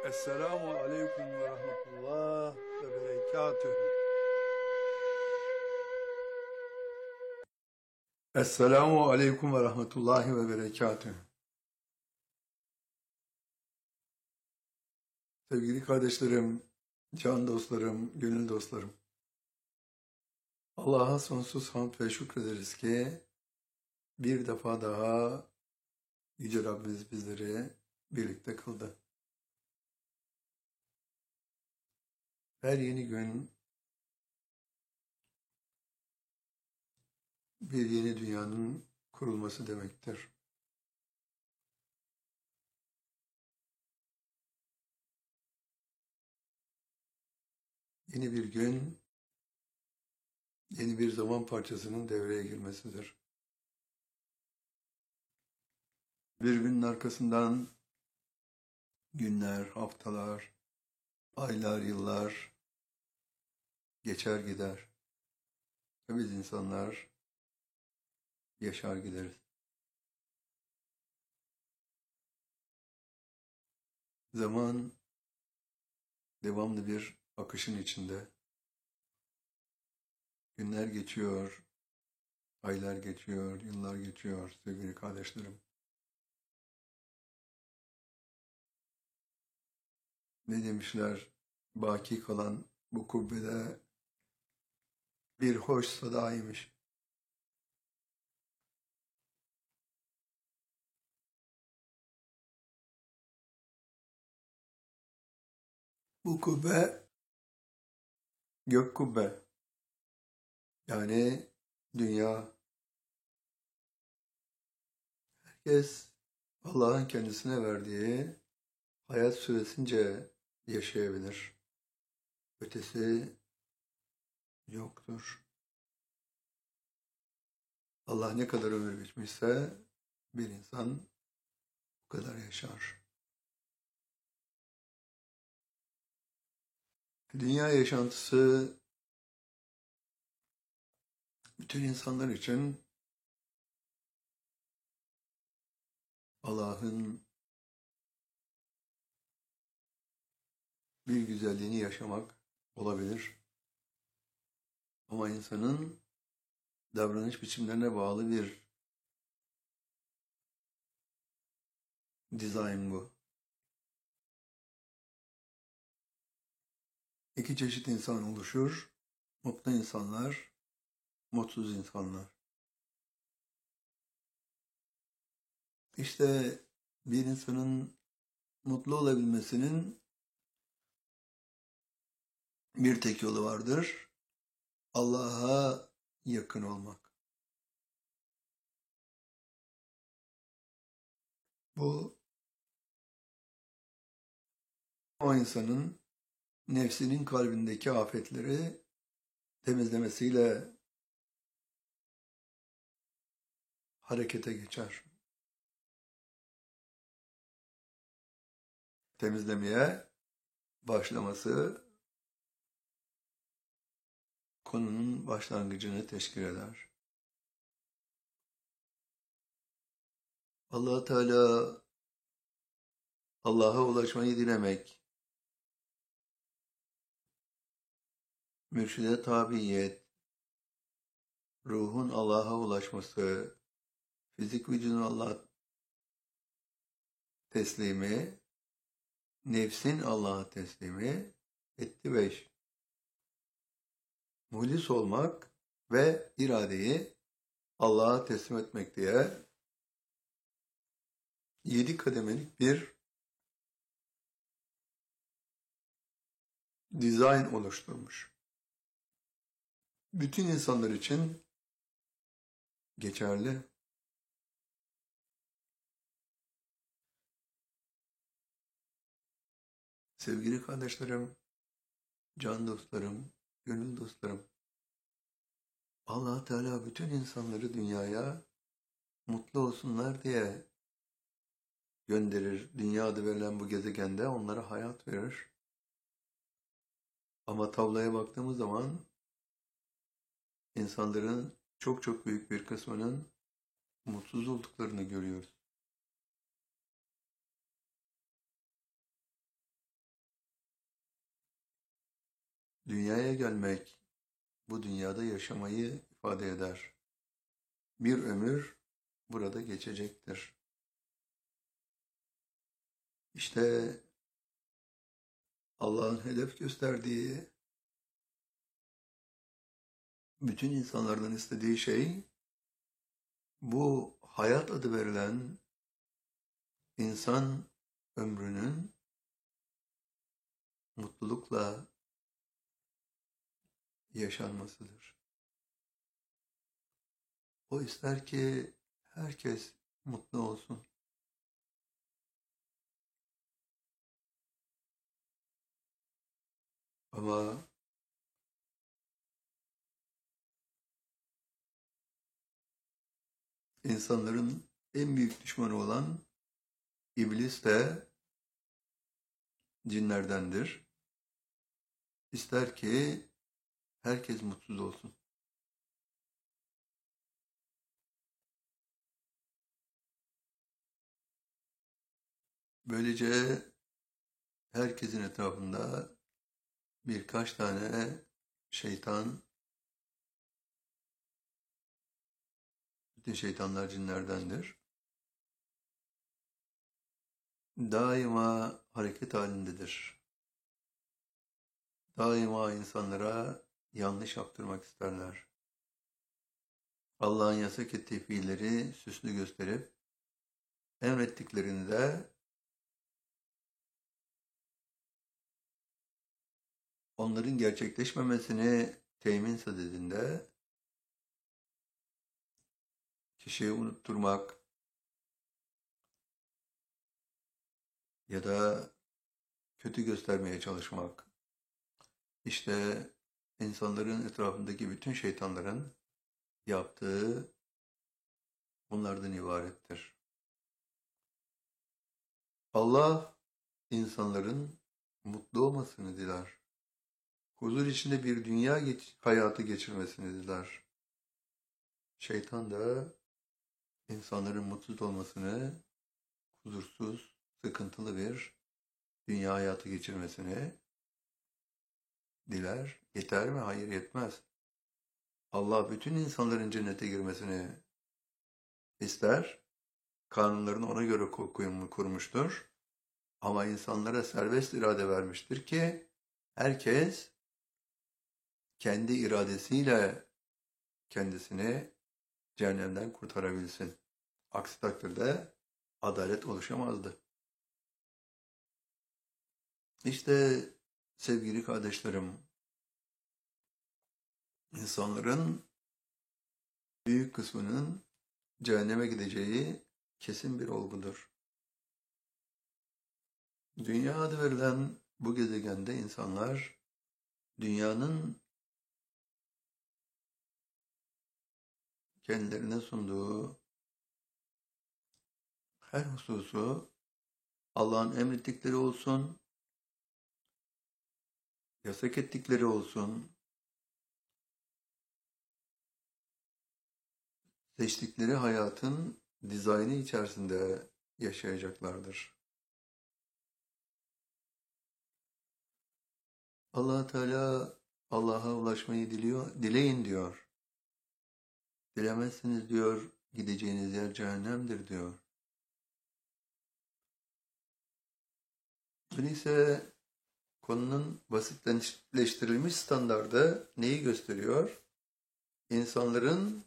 Esselamu aleyküm ve rahmetullah ve berekatühü. Esselamu aleyküm ve rahmetullahi ve berekatühü. Sevgili kardeşlerim, can dostlarım, gönül dostlarım. Allah'a sonsuz hamd ve şükrederiz ki bir defa daha Yüce Rabbimiz bizleri birlikte kıldı. Her yeni gün bir yeni dünyanın kurulması demektir. Yeni bir gün, yeni bir zaman parçasının devreye girmesidir. Birbirinin arkasından günler, haftalar, aylar, yıllar geçer gider. Ve biz insanlar yaşar gideriz. Zaman devamlı bir akışın içinde. Günler geçiyor, aylar geçiyor, yıllar geçiyor sevgili kardeşlerim. Ne demişler? Baki kalan bu kubbede bir hoş sadaymış. Bu kubbe gök kubbe. Yani dünya. Herkes Allah'ın kendisine verdiği hayat süresince yaşayabilir. Ötesi yoktur. Allah ne kadar ömür biçmişse bir insan o kadar yaşar. Dünya yaşantısı bütün insanlar için Allah'ın bir güzelliğini yaşamak olabilir. Ama insanın davranış biçimlerine bağlı bir dizayn bu. İki çeşit insan oluşur. Mutlu insanlar, mutsuz insanlar. İşte bir insanın mutlu olabilmesinin bir tek yolu vardır. Allah'a yakın olmak. Bu o insanın nefsinin kalbindeki afetleri temizlemesiyle harekete geçer. Temizlemeye başlaması konunun başlangıcını teşkil eder. Allah Teala Allah'a ulaşmayı dilemek, mürşide tabiyet, ruhun Allah'a ulaşması, fizik vücudun Allah teslimi, nefsin Allah'a teslimi etti 5. Muhlis olmak ve iradeyi Allah'a teslim etmek diye 7 kademelik bir dizayn oluşturmuş. Bütün insanlar için geçerli. Sevgili kardeşlerim, can dostlarım, gönül dostlarım, Allah Teala bütün insanları dünyaya mutlu olsunlar diye gönderir. Dünya adı verilen bu gezegende onlara hayat verir. Ama tabloya baktığımız zaman insanların çok çok büyük bir kısmının mutsuz olduklarını görüyoruz. dünyaya gelmek, bu dünyada yaşamayı ifade eder. Bir ömür burada geçecektir. İşte Allah'ın hedef gösterdiği, bütün insanlardan istediği şey, bu hayat adı verilen insan ömrünün mutlulukla yaşanmasıdır. O ister ki herkes mutlu olsun. Ama insanların en büyük düşmanı olan iblis de cinlerdendir. İster ki herkes mutsuz olsun. Böylece herkesin etrafında birkaç tane şeytan, bütün şeytanlar cinlerdendir. Daima hareket halindedir. Daima insanlara yanlış yaptırmak isterler. Allah'ın yasak ettiği fiilleri süslü gösterip, emrettiklerini de onların gerçekleşmemesini temin sadedinde kişiyi unutturmak ya da kötü göstermeye çalışmak, işte insanların etrafındaki bütün şeytanların yaptığı bunlardan ibarettir. Allah insanların mutlu olmasını diler. Huzur içinde bir dünya hayatı geçirmesini diler. Şeytan da insanların mutsuz olmasını, huzursuz, sıkıntılı bir dünya hayatı geçirmesini diler. Yeter mi? Hayır, yetmez. Allah bütün insanların cennete girmesini ister. Kanunlarını ona göre kurmuştur. Ama insanlara serbest irade vermiştir ki herkes kendi iradesiyle kendisini cehennemden kurtarabilsin. Aksi takdirde adalet oluşamazdı. İşte sevgili kardeşlerim, insanların büyük kısmının cehenneme gideceği kesin bir olgudur. Dünya adı verilen bu gezegende insanlar dünyanın kendilerine sunduğu her hususu, Allah'ın emrettikleri olsun, yasak ettikleri olsun, seçtikleri hayatın dizaynı içerisinde yaşayacaklardır. Allah Teala Allah'a ulaşmayı dileyin diyor. Dilemezsiniz diyor, gideceğiniz yer cehennemdir diyor. Öyleyse konunun basitleştirilmiş standardı neyi gösteriyor? İnsanların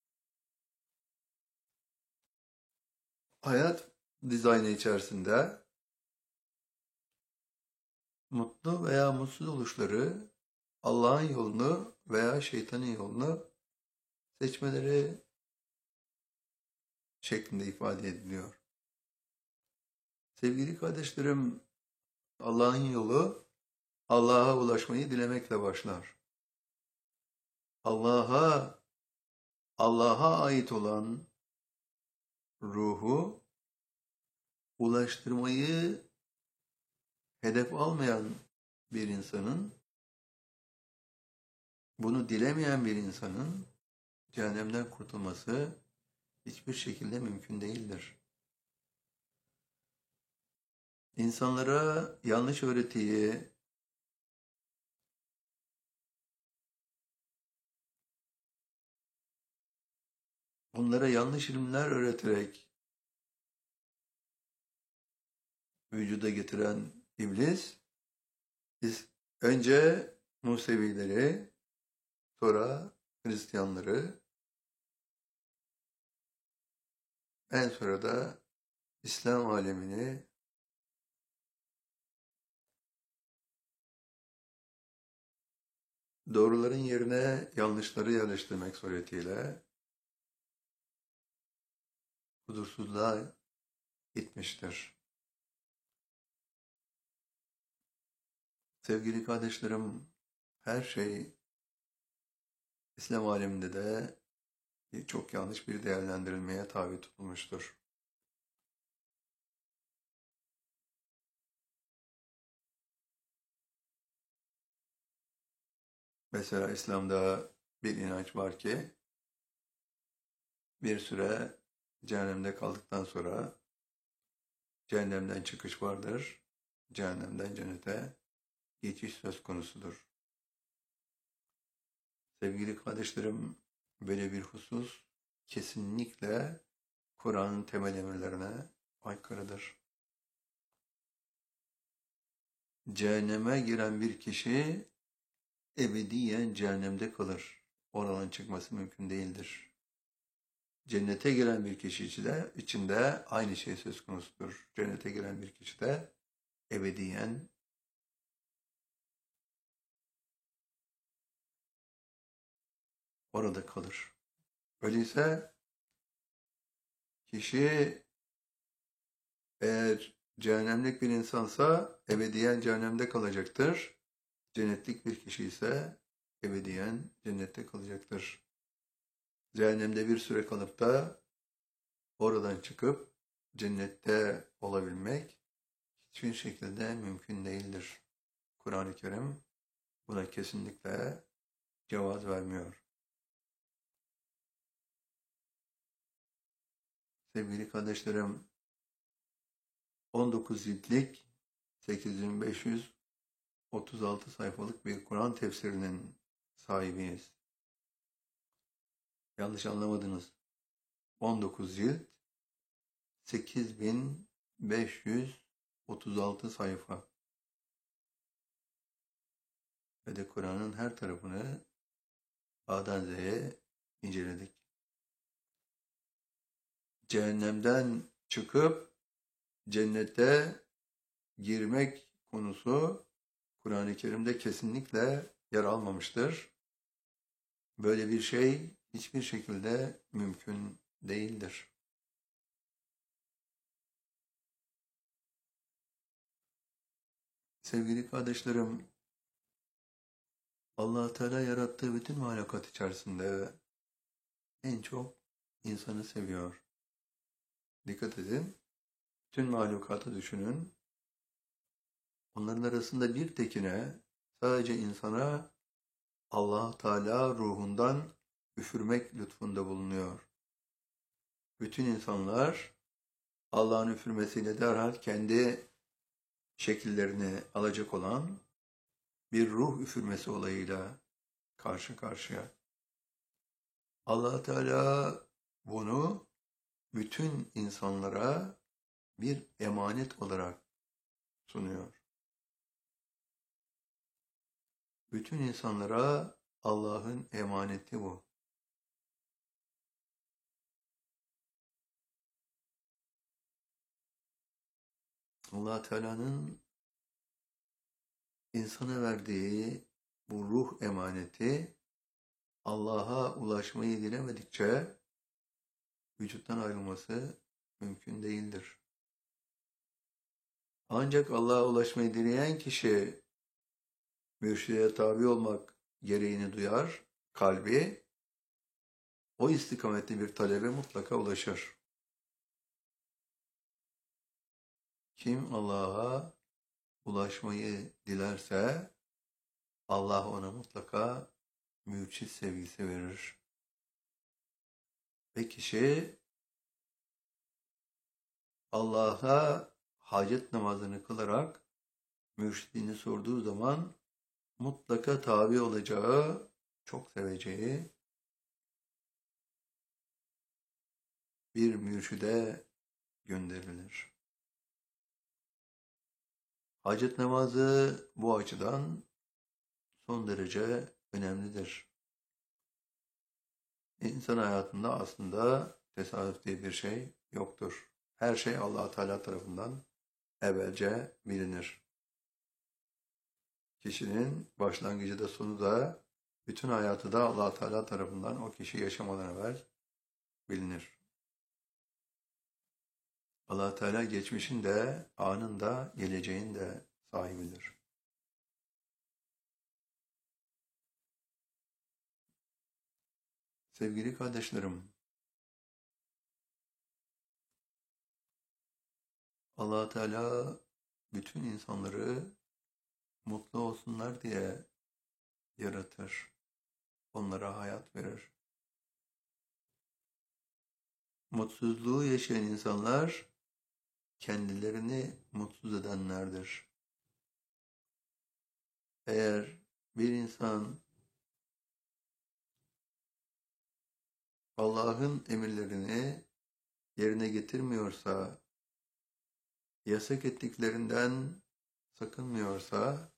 hayat dizaynı içerisinde mutlu veya mutsuz oluşları, Allah'ın yolunu veya şeytanın yolunu seçmeleri şeklinde ifade ediliyor. Sevgili kardeşlerim, Allah'ın yolu Allah'a ulaşmayı dilemekle başlar. Allah'a ait olan ruhu ulaştırmayı hedef almayan bir insanın, bunu dilemeyen bir insanın cehennemden kurtulması hiçbir şekilde mümkün değildir. İnsanlara yanlış öğretiyi onlara yanlış ilimler öğreterek vücuda getiren iblis, önce Musevileri, sonra Hristiyanları, en sonra da İslam alemini doğruların yerine yanlışları yerleştirmek suretiyle huzursuzluğa gitmiştir. Sevgili kardeşlerim, her şey İslam aleminde de çok yanlış bir değerlendirilmeye tabi tutulmuştur. Mesela İslam'da bir inanç var ki bir süre cehennemde kaldıktan sonra cehennemden çıkış vardır, cehennemden cennete geçiş söz konusudur. Sevgili kardeşlerim, böyle bir husus kesinlikle Kur'an'ın temel emirlerine aykırıdır. Cehenneme giren bir kişi ebediyen cehennemde kalır. Oradan çıkması mümkün değildir. Cennete giren bir kişi içinde aynı şey söz konusudur. Cennete giren bir kişi de ebediyen orada kalır. Öyleyse kişi eğer cehennemlik bir insansa ebediyen cehennemde kalacaktır. Cennetlik bir kişi ise ebediyen cennette kalacaktır. Cehennemde bir süre kalıp da oradan çıkıp cennette olabilmek hiçbir şekilde mümkün değildir. Kur'an-ı Kerim buna kesinlikle cevaz vermiyor. Sevgili kardeşlerim, 19 ciltlik 8536 sayfalık bir Kur'an tefsirinin sahibiyiz. Yanlış anlamadınız. 19 cilt 8536 sayfa ve de Kur'an'ın her tarafını A'dan Z'ye inceledik. Cehennemden çıkıp cennete girmek konusu Kur'an-ı Kerim'de kesinlikle yer almamıştır. Böyle bir şey hiçbir şekilde mümkün değildir. Sevgili kardeşlerim, Allah Teala yarattığı bütün mahlukat içerisinde en çok insanı seviyor. Dikkat edin, bütün mahlukatı düşünün. Onların arasında bir tekine, sadece insana Allah Teala ruhundan üfürmek lütfunda bulunuyor. Bütün insanlar Allah'ın üfürmesiyle derhal kendi şekillerini alacak olan bir ruh üfürmesi olayıyla karşı karşıya. Allah Teala bunu bütün insanlara bir emanet olarak sunuyor. Bütün insanlara Allah'ın emaneti bu. Allah Teala'nın insana verdiği bu ruh emaneti Allah'a ulaşmayı dilemedikçe vücuttan ayrılması mümkün değildir. Ancak Allah'a ulaşmayı dileyen kişi mürşide tabi olmak gereğini duyar, kalbi o istikamette bir talebe mutlaka ulaşır. Kim Allah'a ulaşmayı dilerse Allah ona mutlaka mürşid sevgisi verir. Ve kişi Allah'a hacet namazını kılarak mürşidini sorduğu zaman mutlaka tabi olacağı, çok seveceği bir mürşide gönderilir. Hacet namazı bu açıdan son derece önemlidir. İnsan hayatında aslında tesadüf diye bir şey yoktur. Her şey Allah Teala tarafından evvelce bilinir. Kişinin başlangıcı da sonu da bütün hayatı da Allah Teala tarafından o kişi yaşamadan evvel bilinir. Allah Teala geçmişin de, anın da, geleceğin de sahibidir. Sevgili kardeşlerim, Allah Teala bütün insanları mutlu olsunlar diye yaratır. Onlara hayat verir. Mutsuzluğu yaşayan insanlar kendilerini mutsuz edenlerdir. Eğer bir insan Allah'ın emirlerini yerine getirmiyorsa, yasak ettiklerinden sakınmıyorsa,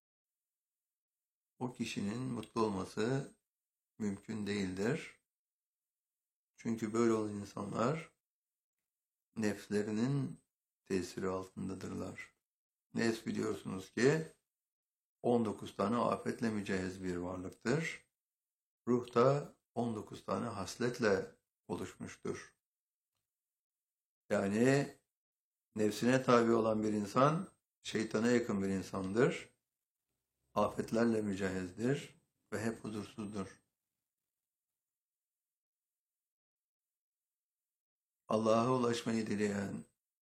o kişinin mutlu olması mümkün değildir. Çünkü böyle olan insanlar nefslerinin tesiri altındadırlar. Nefs biliyorsunuz ki 19 tane afetle mücehhez bir varlıktır. Ruh da 19 tane hasletle oluşmuştur. Yani nefsine tabi olan bir insan şeytana yakın bir insandır. Afetlerle mücehhezdir ve hep huzursuzdur. Allah'a ulaşmayı dileyen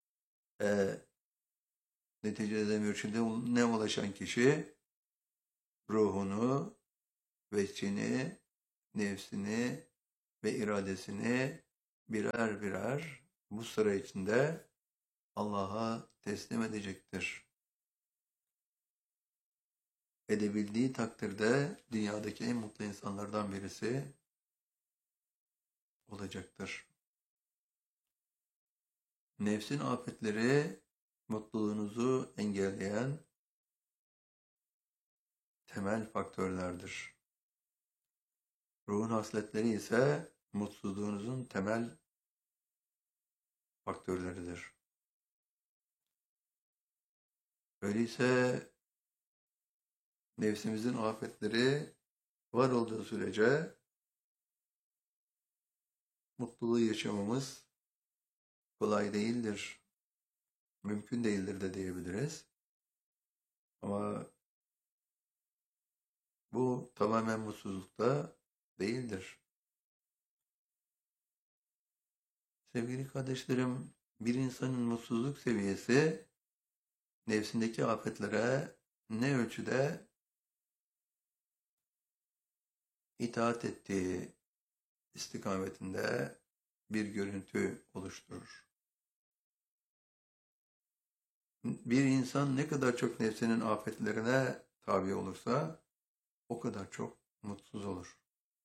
neticede mürşide ulaşan kişi ruhunu, veçhini, nefsini ve iradesini birer birer bu sıra içinde Allah'a teslim edecektir. Edebildiği takdirde dünyadaki en mutlu insanlardan birisi olacaktır. Nefsin afetleri mutluluğunuzu engelleyen temel faktörlerdir. Ruhun hasletleri ise mutsuzluğunuzun temel faktörleridir. Öyleyse nefsimizin afetleri var olduğu sürece mutluluğu yaşamamız kolay değildir. Mümkün değildir de diyebiliriz. Ama bu tamamen mutsuzlukta değildir. Sevgili kardeşlerim, bir insanın mutsuzluk seviyesi nefsindeki afetlere ne ölçüde itaat ettiği istikametinde bir görüntü oluşturur. Bir insan ne kadar çok nefsinin afetlerine tabi olursa o kadar çok mutsuz olur.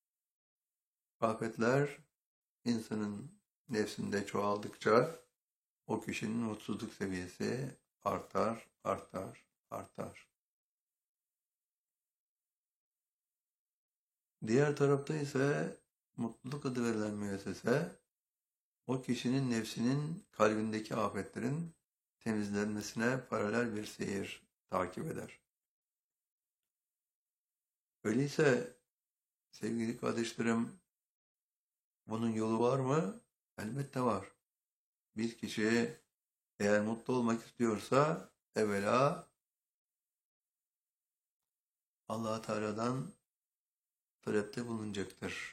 Afetler insanın nefsinde çoğaldıkça o kişinin mutsuzluk seviyesi artar, artar, artar. Diğer tarafta ise mutluluk adı verilen müessese o kişinin nefsinin kalbindeki afetlerin temizlenmesine paralel bir seyir takip eder. Öyleyse sevgili kardeşlerim, bunun yolu var mı? Elbette var. Bir kişi eğer mutlu olmak istiyorsa evvela Allah Teala'dan talepte bulunacaktır.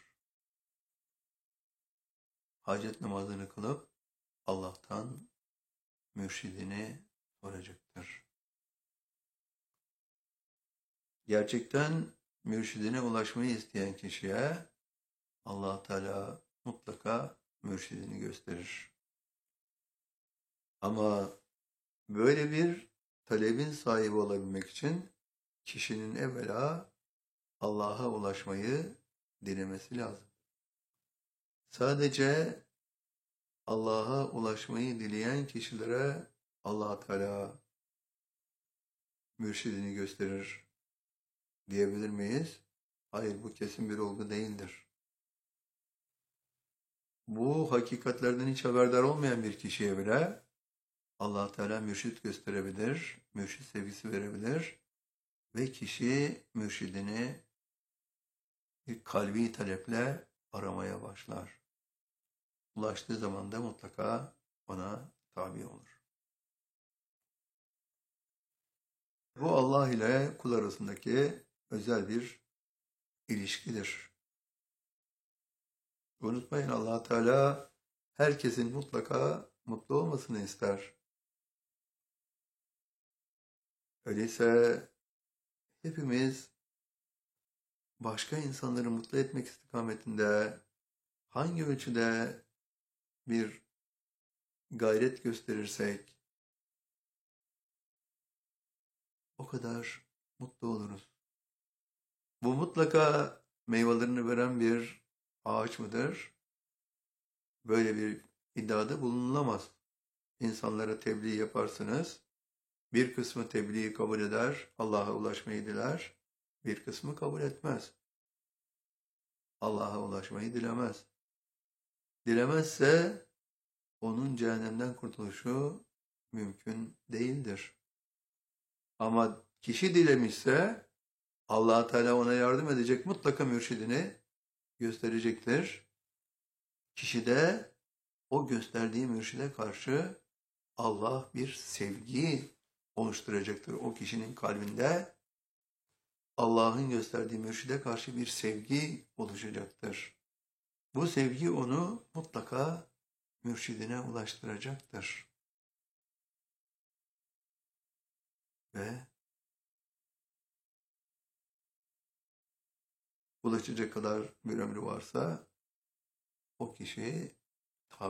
Hacet namazını kılıp Allah'tan mürşidini soracaktır. Gerçekten mürşidine ulaşmayı isteyen kişiye Allah Teala mutlaka mürşidini gösterir. Ama böyle bir talebin sahibi olabilmek için kişinin evvela Allah'a ulaşmayı dilemesi lazım. Sadece Allah'a ulaşmayı dileyen kişilere Allah Teala mürşidini gösterir diyebilir miyiz? Hayır, bu kesin bir olgu değildir. Bu hakikatlerden hiç haberdar olmayan bir kişiye bile Allah Teala mürşit gösterebilir, mürşit sevgisi verebilir ve kişi mürşidini bir kalbi taleple aramaya başlar. Ulaştığı zaman da mutlaka ona tabi olur. Bu Allah ile kul arasındaki özel bir ilişkidir. Unutmayın, Allah Teala herkesin mutlaka mutlu olmasını ister. Öyleyse hepimiz başka insanları mutlu etmek istikametinde hangi ölçüde bir gayret gösterirsek o kadar mutlu oluruz. Bu mutlaka meyvelerini veren bir ağaç mıdır? Böyle bir iddiada bulunulamaz. İnsanlara tebliğ yaparsınız. Bir kısmı tebliği kabul eder, Allah'a ulaşmayı diler. Bir kısmı kabul etmez. Allah'a ulaşmayı dilemez. Dilemezse onun cehennemden kurtuluşu mümkün değildir. Ama kişi dilemişse Allah Teala ona yardım edecek, mutlaka mürşidini gösterecektir. Kişi de o gösterdiği mürşide karşı Allah bir sevgi oluşturacaktır. O kişinin kalbinde Allah'ın gösterdiği mürşide karşı bir sevgi oluşacaktır. Bu sevgi onu mutlaka mürşidine ulaştıracaktır. Ve ulaşacak kadar bir ömrü varsa o kişi